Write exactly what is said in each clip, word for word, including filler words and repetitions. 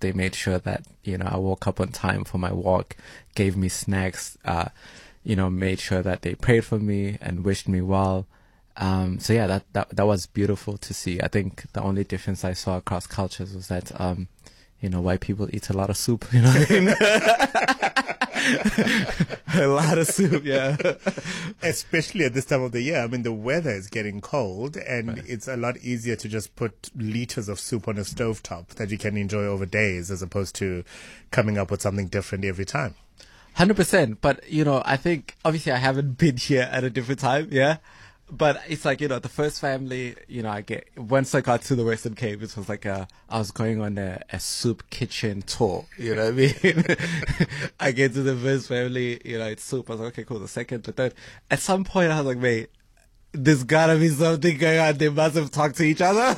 They made sure that, you know, I woke up on time for my walk, gave me snacks, uh, you know, made sure that they prayed for me and wished me well. Um, so yeah, that, that, that was beautiful to see. I think the only difference I saw across cultures was that, um, you know, white people eat a lot of soup, you know what I mean? A lot of soup, yeah. Especially at this time of the year. I mean, the weather is getting cold, and right. It's a lot easier to just put liters of soup on a stovetop that you can enjoy over days, as opposed to coming up with something different every time. one hundred percent. But, you know, I think, obviously I haven't been here at a different time, yeah? But it's like, you know, the first family, you know, I get, once I got to the Western Cape, it was like a, I was going on a, a soup kitchen tour, you know what I mean? I get to the first family, you know, it's soup. I was like, okay, cool. The second, the third. At some point, I was like, mate, there's gotta be something going on. They must have talked to each other.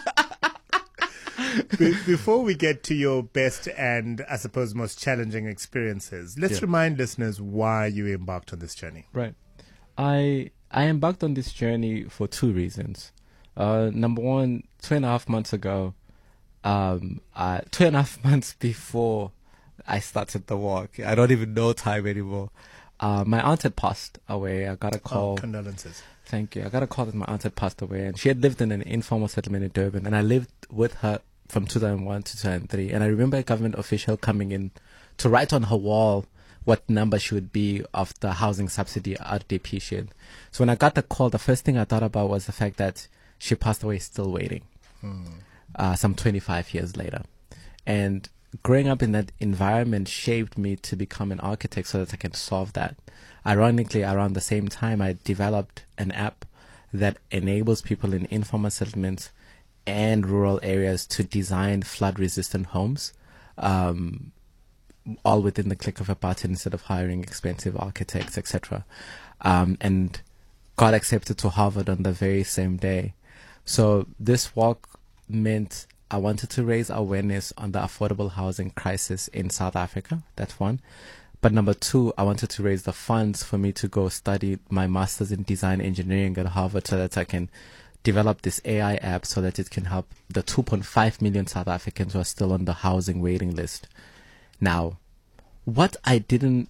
Be- before we get to your best and, I suppose, most challenging experiences, let's yeah. remind listeners why you embarked on this journey. Right. I... I embarked on this journey for two reasons. Uh, number one, two and a half months ago, um, uh, two and a half months before I started the walk, I don't even know time anymore. Uh, my aunt had passed away. I got a call. Oh, condolences. Thank you. I got a call that my aunt had passed away, and she had lived in an informal settlement in Durban, and I lived with her from two thousand one to two thousand three. And I remember a government official coming in to write on her wall what number she would be of the housing subsidy R D P shit. So when I got the call, the first thing I thought about was the fact that she passed away still waiting, hmm. uh, some twenty-five years later. And growing up in that environment shaped me to become an architect so that I can solve that. Ironically, around the same time, I developed an app that enables people in informal settlements and rural areas to design flood-resistant homes, um, all within the click of a button instead of hiring expensive architects, et cetera. Um, and got accepted to Harvard on the very same day. So this walk meant I wanted to raise awareness on the affordable housing crisis in South Africa. That's one. But number two, I wanted to raise the funds for me to go study my master's in design engineering at Harvard so that I can develop this A I app so that it can help the two point five million South Africans who are still on the housing waiting list. Now, what I didn't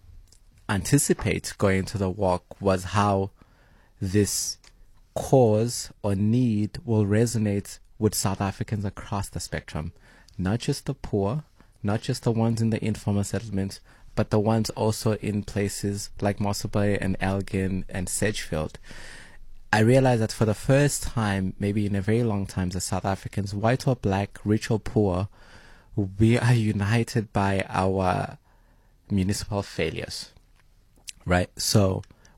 anticipate going into the walk was how this cause or need will resonate with South Africans across the spectrum. Not just the poor, not just the ones in the informal settlements, but the ones also in places like Mossel Bay and Elgin and Sedgefield. I realized that for the first time, maybe in a very long time, as South Africans, white or black, rich or poor, we are united by our municipal failures, right? So,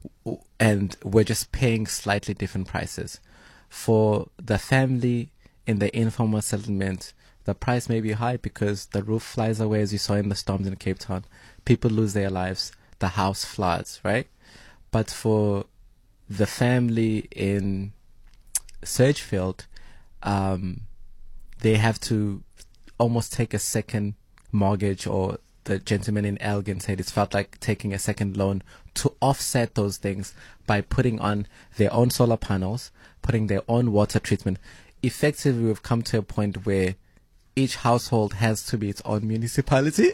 and we're just paying slightly different prices. For the family in the informal settlement, the price may be high because the roof flies away, as you saw in the storms in Cape Town. People lose their lives. The house floods, right? But for the family in Sedgefield, um, they have to almost take a second mortgage, or the gentleman in Elgin said it's felt like taking a second loan to offset those things by putting on their own solar panels, putting their own water treatment. Effectively, we've come to a point where each household has to be its own municipality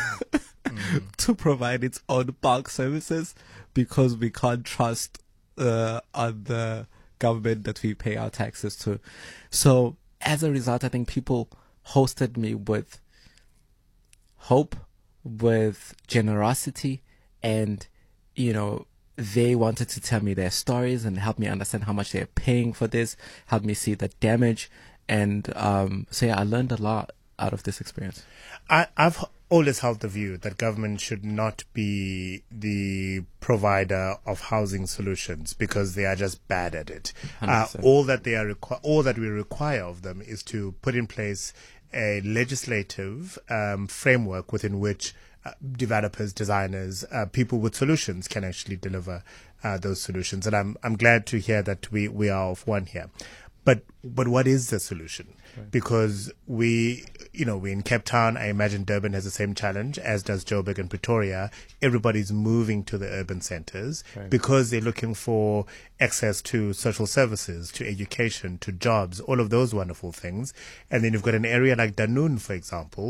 mm. to provide its own bulk services, because we can't trust uh, on the government that we pay our taxes to. So as a result, I think people hosted me with hope, with generosity, and, you know, they wanted to tell me their stories and help me understand how much they're paying for this, help me see the damage. And um, so, yeah, I learned a lot out of this experience. I, I've always held the view that government should not be the provider of housing solutions because they are just bad at it. Uh, all that they are requ- all that we require of them is to put in place a legislative um, framework within which uh, developers, designers, uh, people with solutions can actually deliver uh, those solutions. And I'm I'm glad to hear that we, we are of one here. But but what is the solution? Right. Because we, you know, we're in Cape Town. I imagine Durban has the same challenge, as does Joburg and Pretoria. Everybody's moving to the urban centers right. because they're looking for access to social services, to education, to jobs, all of those wonderful things. And then you've got an area like Dunoon, for example,